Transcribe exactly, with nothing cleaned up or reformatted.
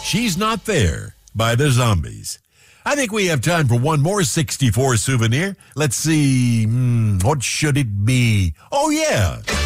She's Not There by the Zombies. I think we have time for one more sixty-four souvenir. Let's see, hmm, what should it be? Oh, yeah.